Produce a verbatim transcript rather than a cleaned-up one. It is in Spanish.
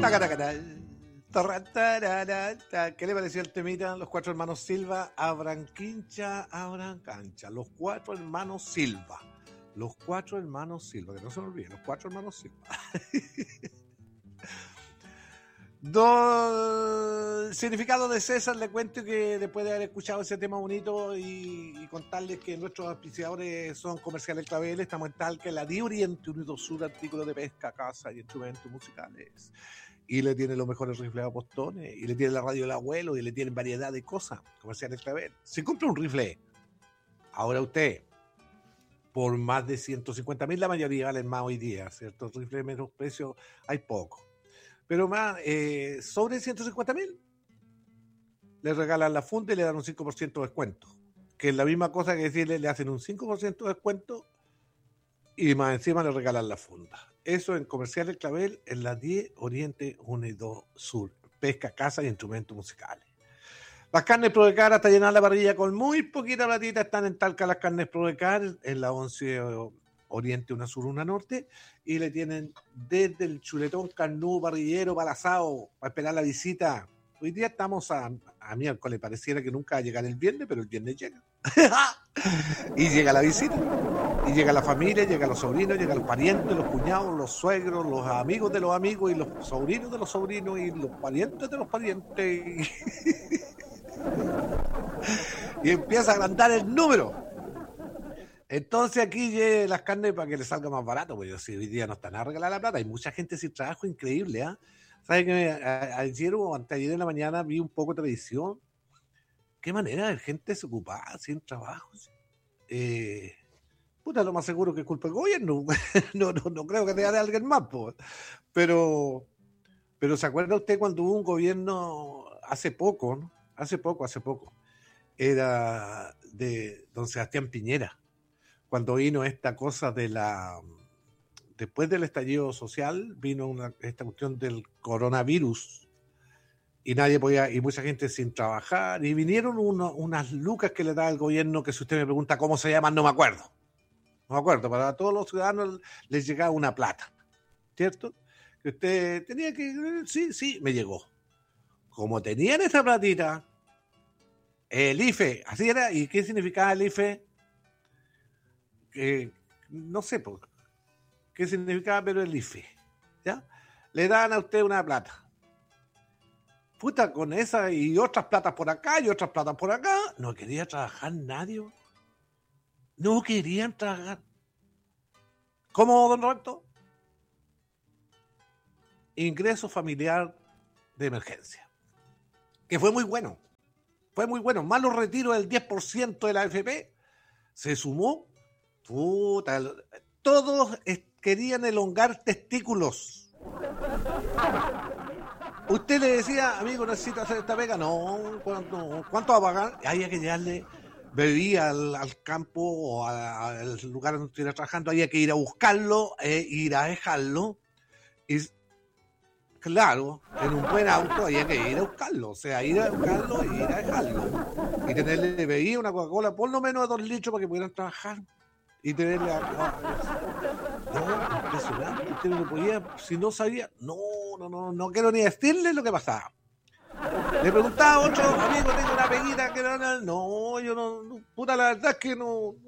Tacaracata. Tarratararata. ¿Qué le pareció el temita? Los cuatro hermanos Silva, abran quincha, abran cancha. Los cuatro hermanos Silva. Los cuatro hermanos Silva, que no se me olviden, los cuatro hermanos Silva. Do... Significado de César, le cuento que después de haber escuchado ese tema bonito y, y contarles que nuestros auspiciadores son Comerciales Clavel, estamos en Talca, la Di Oriente, Unido Sur, artículos de pesca, casa y instrumentos musicales. Y le tienen los mejores rifles a postones, y le tienen la radio del abuelo, y le tienen variedad de cosas. Comerciales Clavel. Si compra un rifle, ahora usted, por más de ciento cincuenta mil, la mayoría valen más hoy día, ¿cierto? Rifles de menos precio hay poco. Pero más, eh, sobre ciento cincuenta mil, le regalan la funda y le dan un cinco por ciento de descuento. Que es la misma cosa que decirle, le hacen un cinco por ciento de descuento y más encima le regalan la funda. Eso en Comerciales Clavel, en la diez Oriente Unido Sur. Pesca, casa y instrumentos musicales. Las carnes Prodecar, hasta llenar la parrilla con muy poquita platita, están en Talca las carnes Prodecar, en la once Oriente, una sur, una norte, y le tienen desde el chuletón carnudo parrillero para asado, para esperar la visita. Hoy día estamos a, a miércoles, pareciera que nunca va a llegar el viernes, pero el viernes llega. Y llega la visita, y llega la familia, llegan los sobrinos, llegan los parientes, los cuñados, los suegros, los amigos de los amigos, y los sobrinos de los sobrinos, y los parientes de los parientes. Y empieza a agrandar el número. Entonces aquí lleve las carnes para que le salga más barato, porque si hoy día no están a regalar la plata, hay mucha gente sin trabajo, increíble, ¿ah? ¿eh? ¿Sabes que ayer o anteayer en la mañana vi un poco de televisión? Qué manera de gente desocupada, sin trabajo. Eh, puta, lo más seguro que es culpa del gobierno. no, no, no creo que sea de alguien más, pues. Pero, pero ¿se acuerda usted cuando hubo un gobierno hace poco, ¿no? Hace poco, hace poco. Era de don Sebastián Piñera. Cuando vino esta cosa de la... Después del estallido social, vino una, esta cuestión del coronavirus y nadie podía, y mucha gente sin trabajar, y vinieron uno, unas lucas que le da el gobierno, que si usted me pregunta cómo se llaman, no me acuerdo. No me acuerdo, para todos los ciudadanos les llegaba una plata, ¿cierto? Que usted tenía que... Sí, sí, me llegó. Como tenían esa platita, el I F E, así era. ¿Y qué significaba el I F E? Eh, no sé por qué significaba, pero el I F E, ¿ya? Le dan a usted una plata. Puta, con esa y otras platas por acá y otras platas por acá, no quería trabajar nadie. No querían trabajar. ¿Cómo, don Roberto? Ingreso familiar de emergencia. Que fue muy bueno. Fue muy bueno. Más los retiros del diez por ciento de la A F P. Se sumó. Puta, todos querían elongar testículos. Usted le decía, amigo, necesito hacer esta pega. No, ¿cuánto, cuánto va a pagar? Había que llevarle bebida al, al campo o a, a, al lugar donde estuviera trabajando. Había que ir a buscarlo, eh, ir a dejarlo. Y claro, en un buen auto había que ir a buscarlo. O sea, ir a buscarlo y ir a dejarlo. Y tenerle bebida, una Coca-Cola, por lo menos a dos litros para que pudieran trabajar. Y tenerle a... No, impresionante. Usted no podía, si no sabía, no, no, no, no quiero ni decirle lo que pasaba. Le preguntaba a otro amigo, tengo una peguita que no, no, yo no, no, puta, la verdad es que no,